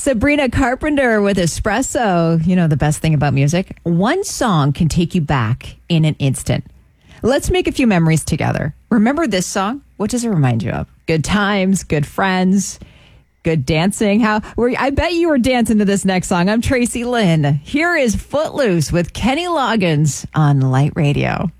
Sabrina Carpenter with Espresso. You know the best thing about music? One song can take you back in an instant. Let's make a few memories together. Remember this song? What does it remind you of? Good times, good friends, good dancing. I bet you were dancing to this next song. I'm Tracy Lynn. Here is Footloose with Kenny Loggins on Light Radio.